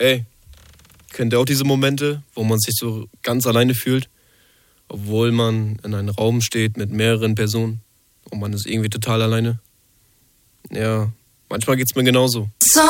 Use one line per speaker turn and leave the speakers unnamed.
Ey, kennt ihr auch diese Momente, wo man sich so ganz alleine fühlt, obwohl man in einem Raum steht mit mehreren Personen und man ist irgendwie total alleine? Ja, manchmal geht's mir genauso.
So